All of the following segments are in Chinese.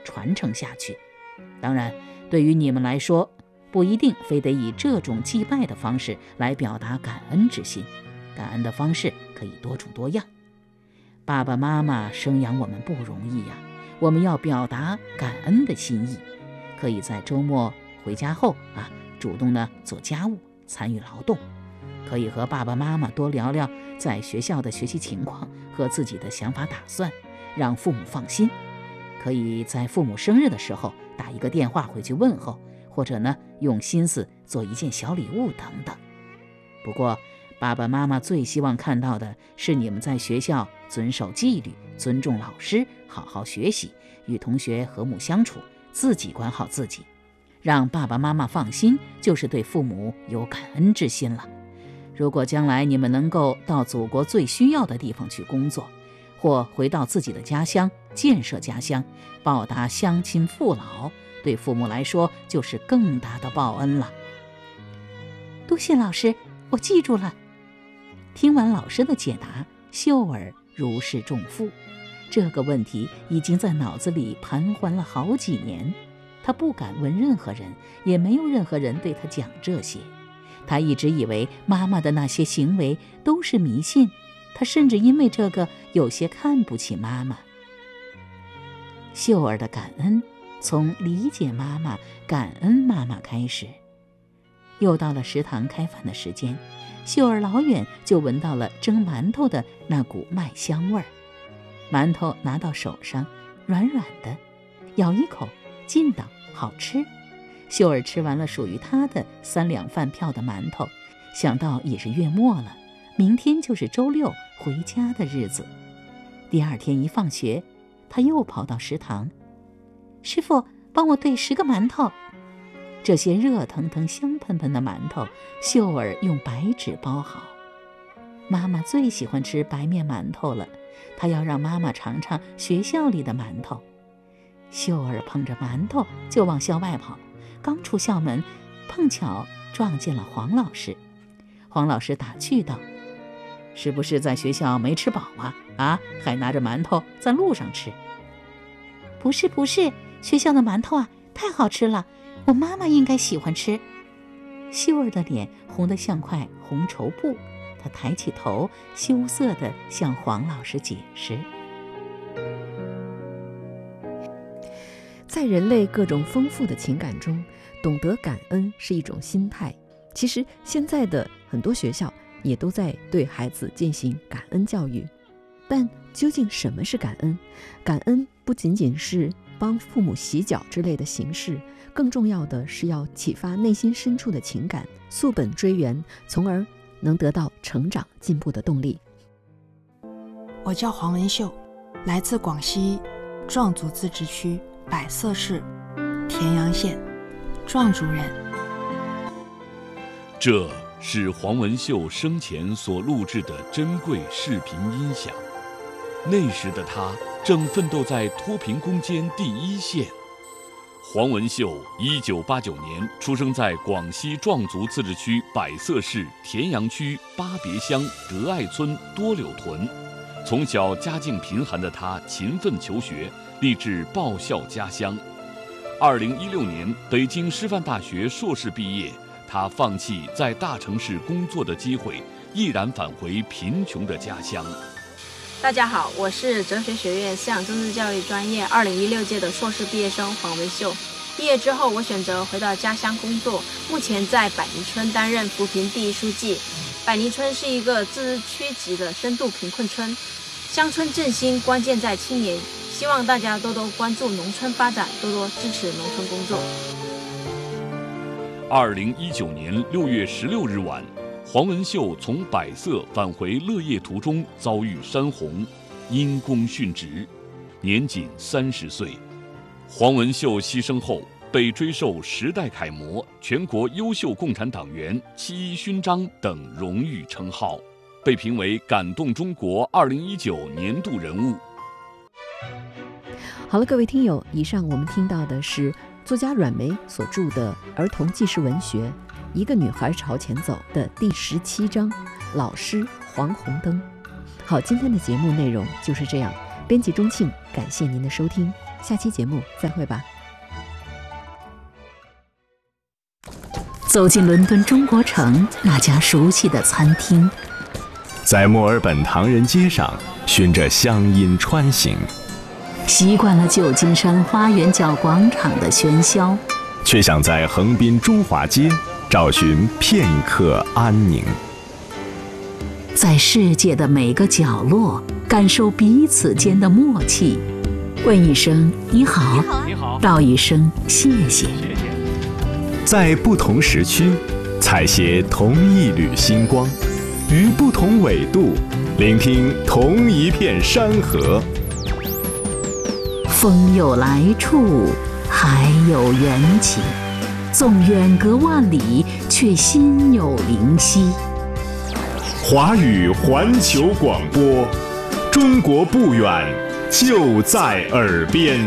传承下去。当然，对于你们来说，不一定非得以这种祭拜的方式来表达感恩之心，感恩的方式可以多种多样。爸爸妈妈生养我们不容易呀，我们要表达感恩的心意，可以在周末回家后主动做家务，参与劳动，可以和爸爸妈妈多聊聊在学校的学习情况和自己的想法打算，让父母放心。可以在父母生日的时候打一个电话回去问候，或者用心思做一件小礼物等等。不过爸爸妈妈最希望看到的是你们在学校遵守纪律，尊重老师，好好学习，与同学和睦相处，自己管好自己。让爸爸妈妈放心，就是对父母有感恩之心了。如果将来你们能够到祖国最需要的地方去工作，或回到自己的家乡，建设家乡，报答乡亲父老，对父母来说就是更大的报恩了。 多谢老师，我记住了。 听完老师的解答，秀儿如释重负。这个问题已经在脑子里盘桓了好几年，他不敢问任何人，也没有任何人对他讲这些。他一直以为妈妈的那些行为都是迷信，他甚至因为这个有些看不起妈妈。秀儿的感恩从理解妈妈、感恩妈妈开始。又到了食堂开饭的时间，秀儿老远就闻到了蒸馒头的那股麦香味儿。馒头拿到手上，软软的，咬一口，劲道，好吃。秀儿吃完了属于她的3两饭票的馒头，想到也是月末了，明天就是周六回家的日子。第二天一放学，她又跑到食堂， 师傅，帮我兑10个馒头。 这些热腾腾香喷喷的馒头，秀儿用白纸包好。妈妈最喜欢吃白面馒头了，她要让妈妈尝尝学校里的馒头。秀儿捧着馒头就往校外跑，刚出校门，碰巧撞见了黄老师。黄老师打趣道：是不是在学校没吃饱还拿着馒头在路上吃？ 不是，学校的馒头太好吃了，我妈妈应该喜欢吃。 秀儿的脸红得像块红绸布，她抬起头，羞涩地向黄老师解释。 在人类各种丰富的情感中，懂得感恩是一种心态。其实现在的很多学校也都在对孩子进行感恩教育。但究竟什么是感恩？感恩不仅仅是帮父母洗脚之类的形式，更重要的是要启发内心深处的情感，溯本追源，从而能得到成长进步的动力。 我叫黄文秀，来自广西壮族自治区百色市田阳县，壮族人。 这是黄文秀生前所录制的珍贵视频音响。那时的他正奋斗在脱贫攻坚第一线。黄文秀1989年出生在广西壮族自治区百色市田阳区巴别乡德爱村多柳屯。从小家境贫寒的他勤奋求学，立志报效家乡。2016年北京师范大学硕士毕业，他放弃在大城市工作的机会，毅然返回贫穷的家乡。 大家好，我是哲学学院思想政治教育专业2016届的硕士毕业生黄文秀。毕业之后，我选择回到家乡工作，目前在百泥村担任扶贫第一书记。百泥村是一个自治区级的深度贫困村，乡村振兴关键在青年，希望大家多多关注农村发展，多多支持农村工作。 2019年6月16日晚，黄文秀从百色返回乐业途中遭遇山洪，因公殉职，年仅30岁。黄文秀牺牲后，被追授时代楷模、全国优秀共产党员、7·1勋章等荣誉称号，被评为感动中国2019年度人物。 好了，各位听友，以上我们听到的是作家阮梅所著的儿童纪实文学《一个女孩朝前走》的第17章，老师黄红灯。好，今天的节目内容就是这样。编辑钟庆，感谢您的收听。 下期节目再会吧。 走进伦敦中国城那家熟悉的餐厅， 在墨尔本唐人街上循着乡音穿行， 习惯了旧金山花园角广场的喧嚣， 却想在横滨中华街找寻片刻安宁。 在世界的每个角落感受彼此间的默契，问一声你好，道一声谢谢。 在不同时区采撷同一缕星光，于不同纬度聆听同一片山河。 风有来处，海有缘起，纵远隔万里，却心有灵犀。 华语环球广播，中国不远，就在耳边。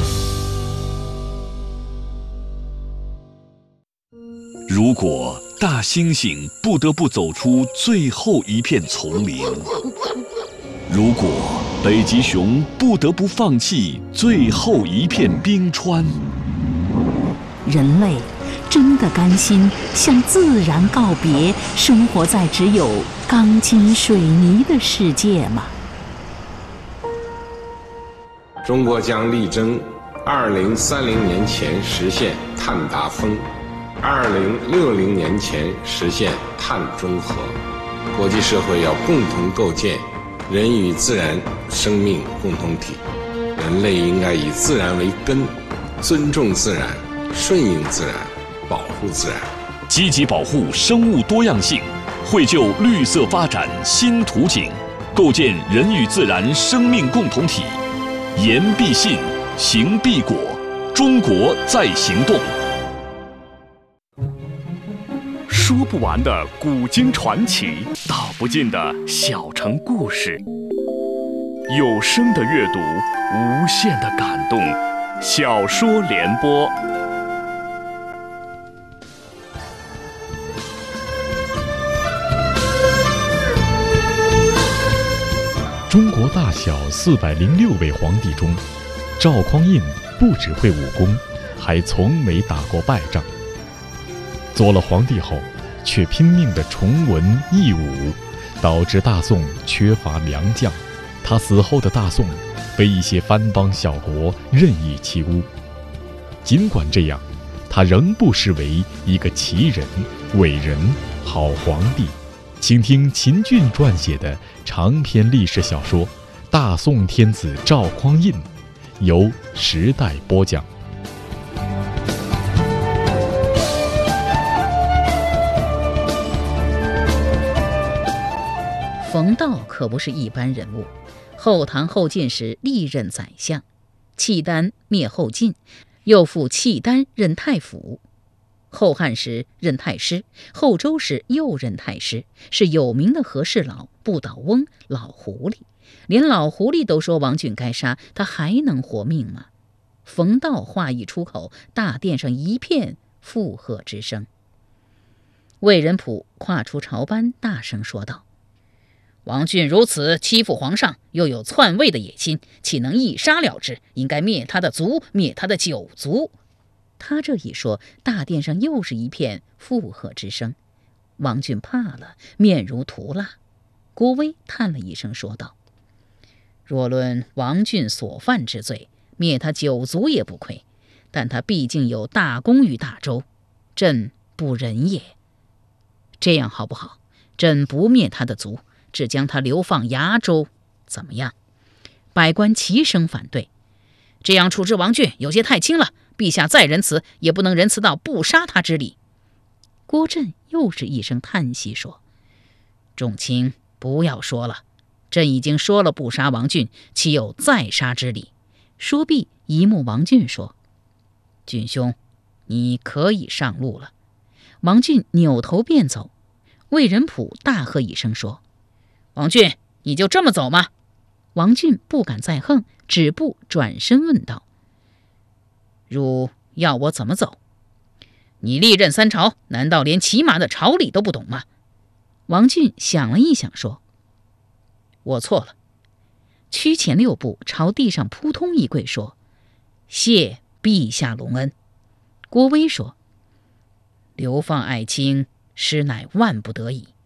如果大猩猩不得不走出最后一片丛林，如果北极熊不得不放弃最后一片冰川， 人类真的甘心向自然告别，生活在只有钢筋水泥的世界吗？ 中国将力争2030年前实现碳达峰，2060年前实现碳中和。国际社会要共同构建人与自然生命共同体，人类应该以自然为根，尊重自然，顺应自然，保护自然， 积极保护生物多样性，绘就绿色发展新图景，构建人与自然生命共同体。言必信，行必果，中国在行动。说不完的古今传奇，道不尽的小城故事，有声的阅读，无限的感动。小说联播。 中国大小406位皇帝中，赵匡胤不只会武功，还从没打过败仗。做了皇帝后，却拼命地崇文抑武，导致大宋缺乏良将。他死后的大宋被一些藩邦小国任意欺污。尽管这样，他仍不失为一个奇人、伟人、好皇帝。请听秦俊撰写的长篇历史小说《大宋天子赵匡胤》，由时代播讲。 冯道可不是一般人物，后唐后晋时历任宰相，契丹灭后晋，又复契丹任太府。后汉时任太师，后周时又任太师，是有名的和事佬、不倒翁、老狐狸。连老狐狸都说王俊该杀，他还能活命吗？冯道话一出口，大殿上一片附和之声。魏仁溥跨出朝班，大声说道：王俊如此欺负皇上，又有篡位的野心，岂能一杀了之？应该灭他的族，灭他的九族。他这一说，大殿上又是一片附和之声。王俊怕了，面如涂蜡。郭威叹了一声说道：若论王俊所犯之罪，灭他九族也不亏，但他毕竟有大功于大周，朕不忍也。这样好不好？朕不灭他的族，只将他流放崖州，怎么样？百官齐声反对。这样处置王俊有些太轻了，陛下再仁慈，也不能仁慈到不杀他之理。郭震又是一声叹息说：众卿不要说了，朕已经说了不杀王俊，岂有再杀之理？说毕，一目王俊说：俊兄，你可以上路了。王俊扭头便走。魏仁溥大喝一声说：王俊，你就这么走吗？王俊不敢再横，止步转身问道：汝要我怎么走？你历任三朝，难道连起码的朝礼都不懂吗？王俊想了一想说：我错了。屈前6步，朝地上扑通一跪说： 谢陛下隆恩。郭威说：流放爱卿，实乃万不得已。